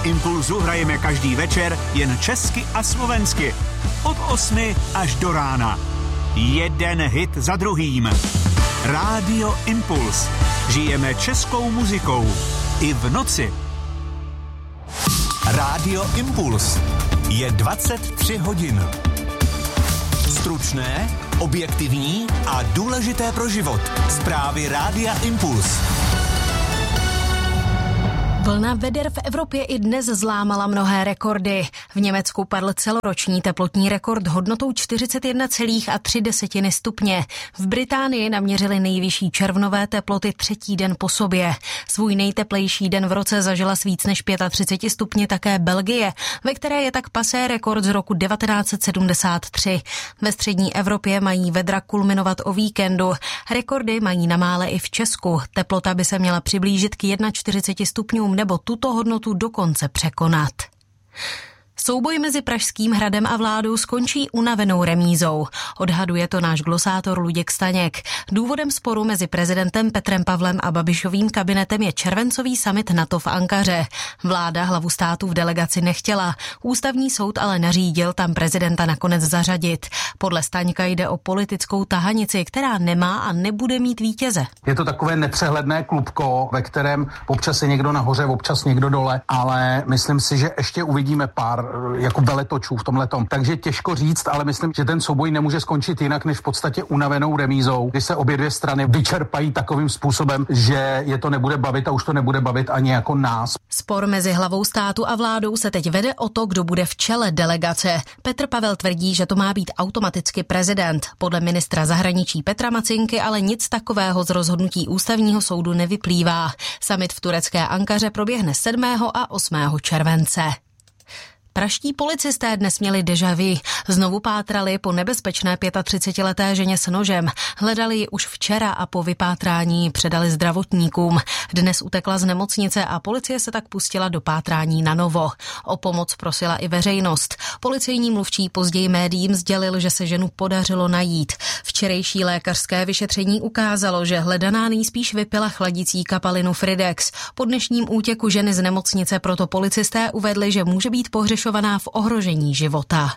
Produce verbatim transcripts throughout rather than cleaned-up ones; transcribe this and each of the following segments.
Impulzu hrajeme každý večer jen česky a slovensky. Od osmi až do rána. Jeden hit za druhým. Rádio Impuls. Žijeme českou muzikou. I v noci. Rádio Impuls. Je dvacet tři hodin. Stručné, objektivní a důležité pro život. Zprávy Rádia Impuls. Vlna veder v Evropě i dnes zlámala mnohé rekordy. V Německu padl celoroční teplotní rekord hodnotou čtyřicet jedna celá tři stupně. V Británii naměřili nejvyšší červnové teploty třetí den po sobě. Svůj nejteplejší den v roce zažila s víc než třicet pět stupně také Belgie, ve které je tak pasé rekord z roku devatenáct set sedmdesát tři. Ve střední Evropě mají vedra kulminovat o víkendu. Rekordy mají na mále i v Česku. Teplota by se měla přiblížit k čtyřicet jedna stupňům nebo tuto hodnotu dokonce překonat. Souboj mezi Pražským hradem a vládou skončí unavenou remízou. Odhaduje to náš glosátor Luděk Staněk. Důvodem sporu mezi prezidentem Petrem Pavlem a Babišovým kabinetem je červencový summit NATO v Ankaře. Vláda hlavu státu v delegaci nechtěla. Ústavní soud ale nařídil tam prezidenta nakonec zařadit. Podle Staňka jde o politickou tahanici, která nemá a nebude mít vítěze. Je to takové nepřehledné klubko, ve kterém občas je někdo nahoře, občas někdo dole, ale myslím si, že ještě uvidíme pár jako veletočů v tomhletom. Takže těžko říct, ale myslím, že ten souboj nemůže skončit jinak než v podstatě unavenou remízou, kdy se obě dvě strany vyčerpají takovým způsobem, že je to nebude bavit a už to nebude bavit ani jako nás. Spor mezi hlavou státu a vládou se teď vede o to, kdo bude v čele delegace. Petr Pavel tvrdí, že to má být automaticky prezident. Podle ministra zahraničí Petra Macinky ale nic takového z rozhodnutí ústavního soudu nevyplývá. Summit v turecké Ankaře proběhne sedmého a osmého července. Pražští policisté dnes měli déjà vu. Znovu pátrali po nebezpečné třicetileté ženě s nožem. Hledali ji už včera a po vypátrání předali zdravotníkům. Dnes utekla z nemocnice a policie se tak pustila do pátrání na novo. O pomoc prosila i veřejnost. Policejní mluvčí později médiím sdělil, že se ženu podařilo najít. Včerejší lékařské vyšetření ukázalo, že hledaná nejspíš vypila chladicí kapalinu Fridex. Po dnešním útěku ženy z nemocnice proto policisté uvedli, že může být pohřešovaná v ohrožení života.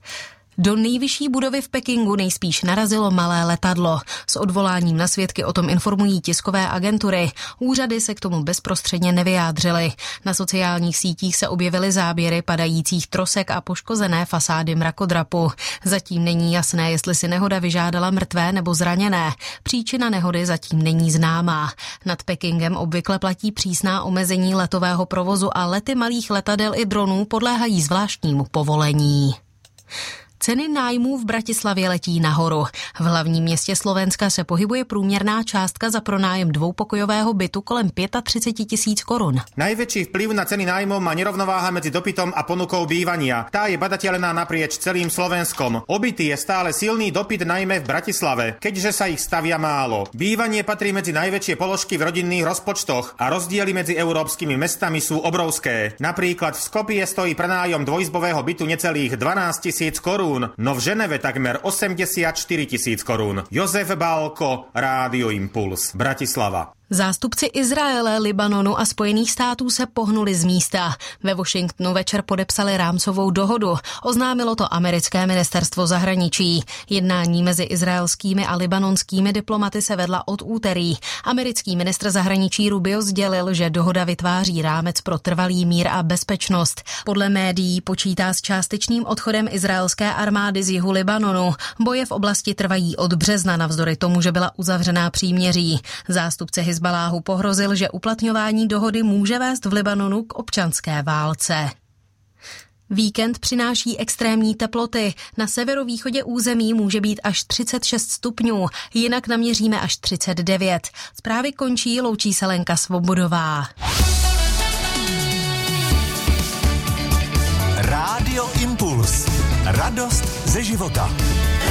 Do nejvyšší budovy v Pekingu nejspíš narazilo malé letadlo. S odvoláním na svědky o tom informují tiskové agentury. Úřady se k tomu bezprostředně nevyjádřily. Na sociálních sítích se objevily záběry padajících trosek a poškozené fasády mrakodrapu. Zatím není jasné, jestli si nehoda vyžádala mrtvé nebo zraněné. Příčina nehody zatím není známá. Nad Pekingem obvykle platí přísná omezení letového provozu a lety malých letadel i dronů podléhají zvláštnímu povolení. Ceny nájmů v Bratislavě letí nahoru. V hlavním městě Slovenska se pohybuje průměrná částka za pronájem dvoupokojového bytu kolem třicet pět tisíc korun. Najväčší vplyv na ceny nájmov má nerovnováha medzi dopytom a ponukou bývania. Tá je badateľná naprieč celým Slovenskom. O byty je stále silný dopyt najmä v Bratislave, keďže sa ich stavia málo. Bývanie patrí medzi najväčšie položky v rodinných rozpočtoch a rozdiely medzi európskymi mestami sú obrovské. Napríklad v Skopje stojí prenájom dvojizbového bytu necelých dvanásť tisíc korún. No v Ženeve takmer osemdesiatštyri tisíc korún. Jozef Bálko, Rádio Impuls, Bratislava. Zástupci Izraele, Libanonu a Spojených států se pohnuli z místa. Ve Washingtonu večer podepsali rámcovou dohodu. Oznámilo to americké ministerstvo zahraničí. Jednání mezi izraelskými a libanonskými diplomaty se vedla od úterý. Americký ministr zahraničí Rubio sdělil, že dohoda vytváří rámec pro trvalý mír a bezpečnost. Podle médií počítá s částečným odchodem izraelské armády z jihu Libanonu. Boje v oblasti trvají od března navzdory tomu, že byla uzavřená příměří. Zástupce Hizbaláhu pohrozil, že uplatňování dohody může vést v Libanonu k občanské válce. Víkend přináší extrémní teploty. Na severovýchodě území může být až třicet šest stupňů, jinak naměříme až třicet devět. Zprávy končí, loučí se Lenka Svobodová. Rádio Impuls. Radost ze života.